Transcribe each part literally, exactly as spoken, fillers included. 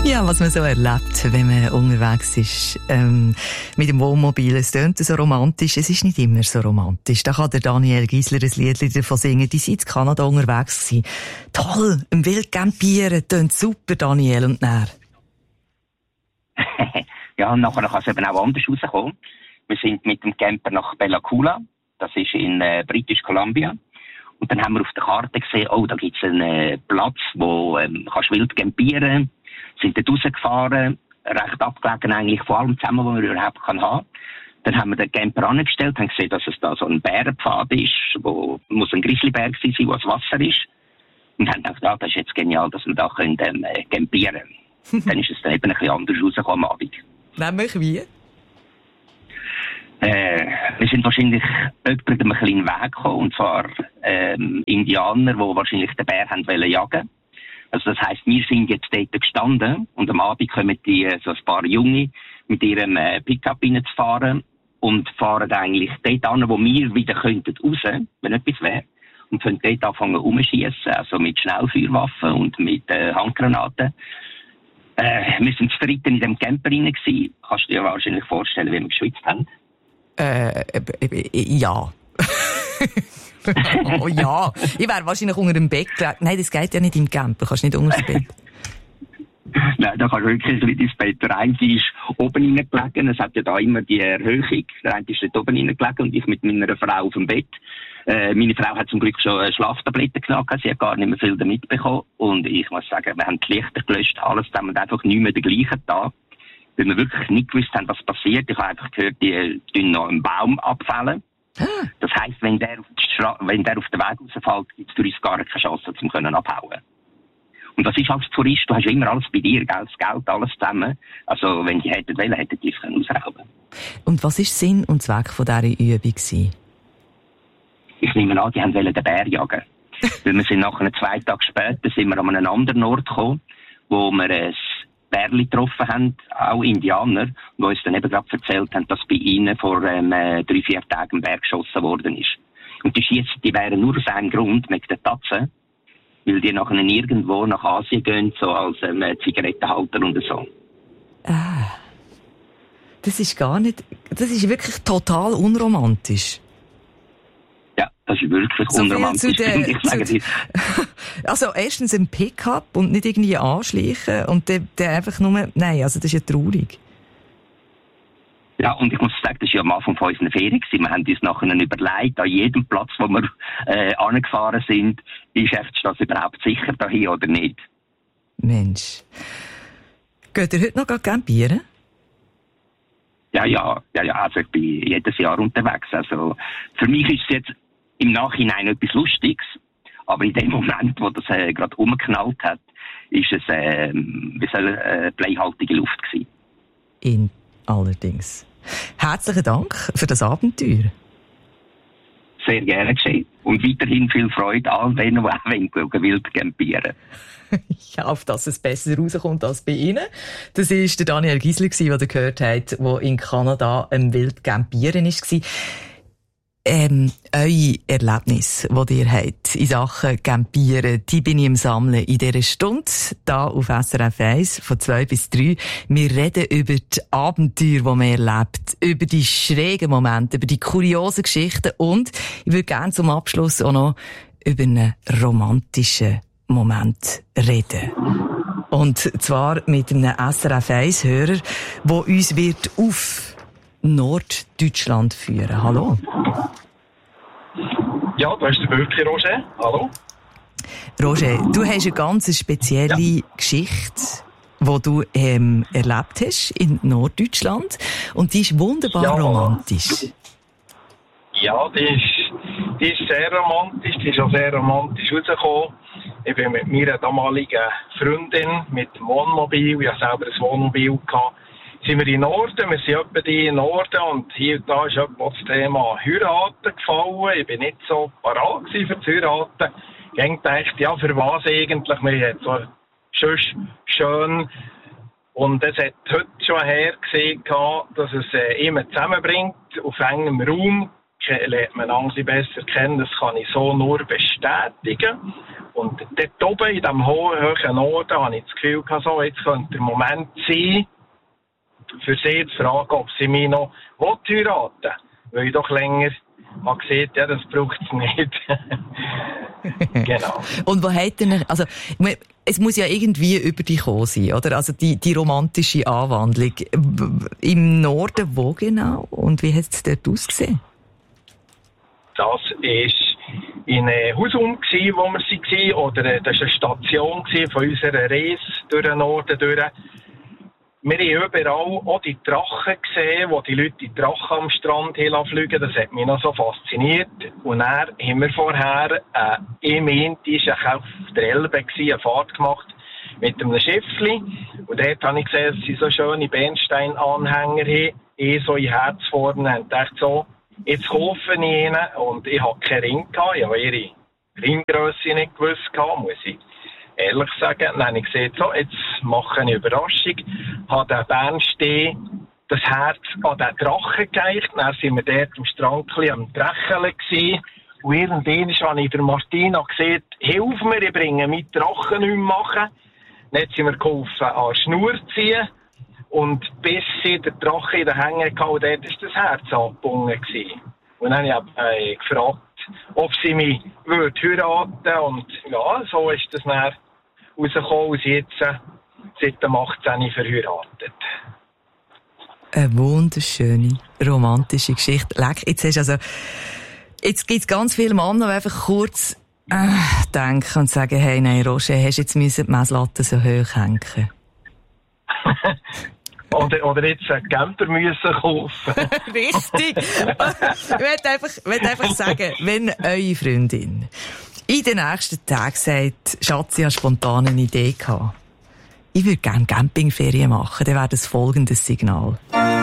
Ja, was man so erlebt, wenn man unterwegs ist ähm, mit dem Wohnmobil. Es tönt so romantisch, es ist nicht immer so romantisch. Da kann der Daniel Giesler ein Lied davon singen. Die sind in Kanada unterwegs gewesen. Toll, im Wild campieren, tönt super, Daniel. Und näher. Ja, und nachher kann es eben auch anders rauskommen. Wir sind mit dem Camper nach Bella Coola. Das ist in äh, British Columbia. Und dann haben wir auf der Karte gesehen, oh, da gibt es einen äh, Platz, wo ähm, kannst wild campieren. Sind dort rausgefahren, recht abgelegen eigentlich von allem zusammen, was man überhaupt kann haben. Dann haben wir den Camper angestellt, haben gesehen, dass es da so ein Bärenpfad ist, wo muss ein Grizzlyberg sein, wo das Wasser ist. Und haben gedacht, ja, das ist jetzt genial, dass wir da können, ähm, äh, campieren können. Dann ist es dann eben ein bisschen anders rausgekommen am Abend. Nämlich wie? Äh, wir sind wahrscheinlich jemandem einen kleinen Weg gekommen, und zwar ähm, Indianer, die wahrscheinlich den Bär haben wollen jagen. Also das heisst, wir sind jetzt dort gestanden und am Abend kommen die, so ein paar Junge mit ihrem äh, Pickup reinzufahren und fahren eigentlich dort an, wo wir wieder könnten raus, wenn etwas wäre, und können dort anfangen rumschiessen, also mit Schnellfeuerwaffen und mit äh, Handgranaten. Äh, wir sind zu dritten in dem Camper rein gewesen. Kannst du dir wahrscheinlich vorstellen, wie wir geschwitzt haben? Äh, äh, ja. Oh ja, ich wäre wahrscheinlich unter dem Bett gelegen. Nein, das geht ja nicht im Camper, kannst nicht unter das Bett. Nein, da kannst du wirklich nicht ins Bett. Der eine ist oben reingelegen, es hat ja da immer die Erhöhung. Der eine ist dort oben reingelegen und ich mit meiner Frau auf dem Bett. Äh, meine Frau hat zum Glück schon Schlaftabletten genommen, sie hat gar nicht mehr viel damit bekommen. Und ich muss sagen, wir haben die Lichter gelöscht, alles zusammen und einfach nicht mehr den gleichen Tag. Weil wir wirklich nicht gewusst haben, was passiert. Ich habe einfach gehört, die tun noch einen Baum abfällen. Das heisst, wenn der auf, Stra- wenn der auf den Weg rausfällt, gibt es für uns gar keine Chance, um können abhauen. Und das ist als Tourist, du hast ja immer alles bei dir, Geld, das Geld, alles zusammen. Also, wenn die hätten wollen, hätten die es ausrauben können. Und was war Sinn und Zweck von dieser Übung gewesen? Ich nehme an, die haben wollen den Bär jagen. Weil wir sind nachher zwei Tage später sind wir an einen anderen Ort gekommen, wo wir ein Bärli getroffen haben, auch Indianer, die uns dann eben gerade erzählt haben, dass bei ihnen vor ähm, drei, vier Tagen ein Bär geschossen worden ist. Und die schiessen die Bären nur aus einem Grund, mit den Tatzen, weil die nachher irgendwo nach Asien gehen, so als ähm, Zigarettenhalter und so. Ah, das ist gar nicht, das ist wirklich total unromantisch. Ja, das ist wirklich so unromantisch. Der, ich sage zu, also erstens ein Pickup und nicht irgendwie anschleichen und der, der einfach nur, nein, also das ist ja traurig. Ja, und ich muss sagen, das war ja am Anfang von unserer Ferien gewesen. Wir haben uns nachher überlegt, an jedem Platz, wo wir äh, angefahren sind, ist das überhaupt sicher dahin oder nicht. Mensch. Geht ihr heute noch campieren? Ja, ja, ja, ja, also ich bin jedes Jahr unterwegs. Also für mich ist es jetzt im Nachhinein etwas Lustiges, aber in dem Moment, wo das äh, gerade umgeknallt hat, ist es äh, wie soll äh, bleihaltige Luft gewesen. In allerdings. Herzlichen Dank für das Abenteuer. Sehr gerne geschehen. Und weiterhin viel Freude allen denen, die auch wild campieren. Ich hoffe, dass es besser rauskommt als bei Ihnen. Das war der Daniel Giesler, den ihr gehört habt, der in Kanada im wild campieren war. Ähm, eure Erlebnisse, die ihr habt in Sachen Campieren, die bin ich am Sammeln in dieser Stunde, da auf S R F eins, von zwei bis drei. Wir reden über die Abenteuer, die man erlebt, über die schrägen Momente, über die kuriosen Geschichten und ich würde gerne zum Abschluss auch noch über einen romantischen Moment reden. Und zwar mit einem S R F eins-Hörer, der uns wird auf Norddeutschland führen. Hallo? Ja, da ist der wirklich Roger. Hallo? Roger, du hast eine ganz spezielle ja. Geschichte, die du ähm, erlebt hast in Norddeutschland. Und die ist wunderbar ja. romantisch. Ja, die ist, die ist sehr romantisch. Die ist auch sehr romantisch rausgekommen. Ich bin mit meiner damaligen Freundin mit dem Wohnmobil, ich hatte selber ein Wohnmobil gehabt, sind wir in Norden, wir sind etwa die in Norden und hier und da ist etwa das Thema Heiraten gefallen. Ich bin nicht so parat für das Heiraten. Ich dachte, ja, für was eigentlich? Wir haben so schön, schön. Und es hat heute schon hergesehen, dass es äh, immer zusammenbringt, auf engem Raum, lernt man ein bisschen besser kennen. Das kann ich so nur bestätigen. Und dort oben in diesem hohen, hohen Norden habe ich das Gefühl gehabt, so, jetzt könnte der Moment sein, für sie zu fragen, ob sie mich noch heiraten will. Weil ich doch länger habe gesehen, ja, das braucht es nicht. Genau. Und wo hat denn, also, es muss ja irgendwie über dich gekommen sein, oder? Also die, die romantische Anwandlung. Im Norden wo genau? Und wie hat es dort ausgesehen? Das war in Husum, wo wir waren, oder das war eine Station von unserer Reise durch den Norden durch. Wir haben überall auch die Drachen gesehen, wo die Leute die Drachen am Strand fliegen. Das hat mich noch so fasziniert. Und dann haben wir vorher, äh, im Inti, auf der Elbe, eine Fahrt gemacht mit einem Schiffli. Und dort habe ich gesehen, dass sie so schöne Bernsteinanhänger haben, eh so in Herzform. Und dachte so, jetzt kaufe ich ihnen. Und ich hatte keinen Ring gehabt. Ich habe ihre Ringgrösse nicht gewusst, muss ich ehrlich sagen. Dann habe ich gesagt, so, jetzt mache ich eine Überraschung. Habe den Bernstein, das Herz an den Drachen gereicht. Dann waren wir dort am Strand am Drecheln gewesen. Und irgendwann habe ich der Martina gesagt, hilf mir, ich bringe meinen Drachen nicht mehr machen. Dann hat sie mir geholfen, an die Schnur zu ziehen. Und bis sie den Drachen in den Hängen hatte, dort war das Herz angebunden gewesen. Und dann habe ich äh, gefragt, ob sie mich würde heiraten. Und ja, so ist das dann rausgekommen, und sie jetzt äh, seit dem achtzehnten verheiratet. Eine wunderschöne, romantische Geschichte. Leck, jetzt hast du also, jetzt gibt es ganz viele Männer, die einfach kurz äh, denken und sagen, hey, nein, Roger, hast du jetzt müssen die Messlatte so hoch hängen? Oder, oder jetzt einen Camper müssen kaufen. Richtig. Ich möchte einfach, ich möchte einfach sagen, wenn eure Freundin in den nächsten Tagen sagt, Schatz, ich habe spontan eine Idee gehabt, ich würde gerne Campingferien machen, dann wäre das folgendes Signal.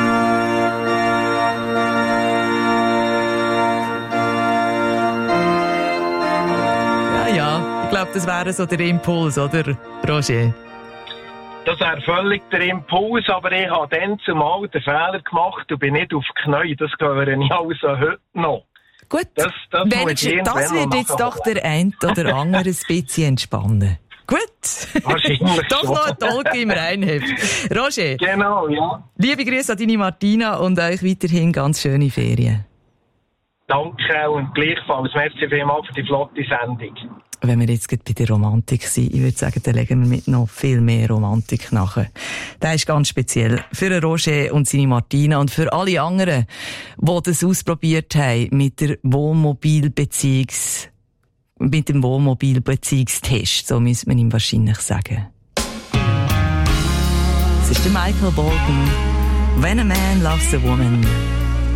Ja, ja, ich glaube, das wäre so der Impuls, oder, Roger? Das wäre völlig der Impuls, aber ich habe dann zumal den Fehler gemacht und bin nicht auf die Knie. Das höre ich also heute noch. Gut, das, das, Mensch, das wird jetzt doch der ein oder andere ein bisschen entspannen. Gut. Wahrscheinlich doch schon. noch ein Talk im Reinheft. Roger. Genau, ja. Liebe Grüße an deine Martina und euch weiterhin ganz schöne Ferien. Danke und gleichfalls. Merci vielmals für die flotte Sendung. Wenn wir jetzt gerade bei der Romantik sind, ich würde sagen, dann legen wir mit noch viel mehr Romantik nachher. Das ist ganz speziell für Roger und seine Martina und für alle anderen, die das ausprobiert haben mit der Wohnmobilbeziehungs, mit dem Wohnmobilbeziehungstest. So müsste man ihm wahrscheinlich sagen. Es ist der Michael Bolton. When a man loves a woman.